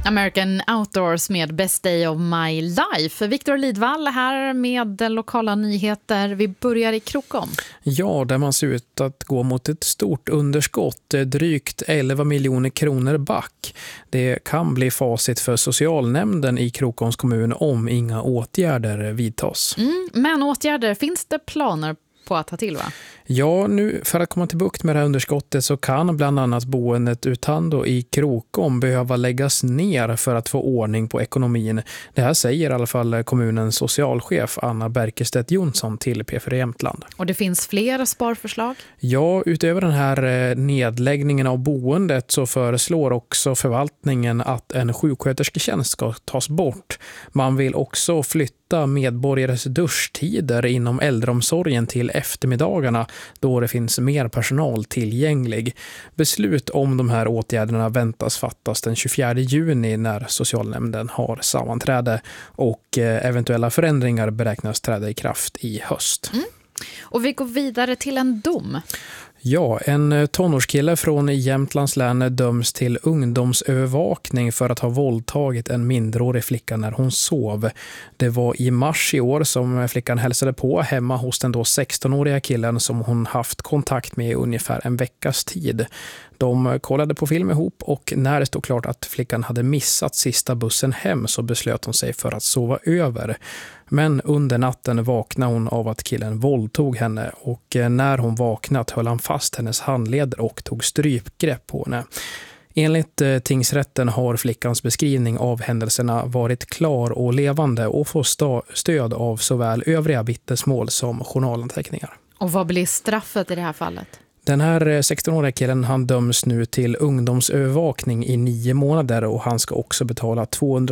American Outdoors med Best Day of My Life. Viktor Lidvall här med lokala nyheter. Vi börjar i Krokom. Ja, där man ser ut att gå mot ett stort underskott, drygt 11 miljoner kronor back. Det kan bli facit för socialnämnden i Krokoms kommun om inga åtgärder vidtas. Men åtgärder, finns det planer på att ta till, va? Ja, nu för att komma till bukt med det här underskottet så kan bland annat boendet Utando i Krokom behöva läggas ner för att få ordning på ekonomin. Det här säger i alla fall kommunens socialchef Anna Berkestedt Jonsson till P4 Jämtland. Och det finns fler sparförslag? Ja, utöver den här nedläggningen av boendet så föreslår också förvaltningen att en sjukskötersketjänst ska tas bort. Man vill också flytta medborgares duschtider inom äldreomsorgen till eftermiddagarna då det finns mer personal tillgänglig. Beslut om de här åtgärderna väntas fattas den 24 juni när socialnämnden har sammanträde och eventuella förändringar beräknas träda i kraft i höst. Och vi går vidare till en dom. Ja, en tonårskille från Jämtlands län döms till ungdomsövervakning för att ha våldtagit en minderårig flicka när hon sov. Det var i mars i år som flickan hälsade på hemma hos den då 16-åriga killen som hon haft kontakt med i ungefär en veckas tid. De kollade på film ihop och när det stod klart att flickan hade missat sista bussen hem så beslöt hon sig för att sova över. Men under natten vaknade hon av att killen våldtog henne och när hon vaknat höll han fast hennes handleder och tog strypgrepp på henne. Enligt tingsrätten har flickans beskrivning av händelserna varit klar och levande och får stöd av såväl övriga vittnesmål som journalanteckningar. Och vad blir straffet i det här fallet? Den här 16-åriga killen han döms nu till ungdomsövervakning i 9 månader och han ska också betala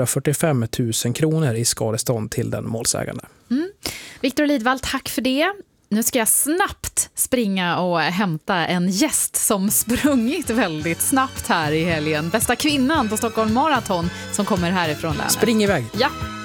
245 000 kronor i skadestånd till den målsägande. Viktor Lidvall, tack för det. Nu ska jag snabbt springa och hämta en gäst som sprungit väldigt snabbt här i helgen. Bästa kvinnan på Stockholm Marathon som kommer härifrån länet. Spring iväg! Ja.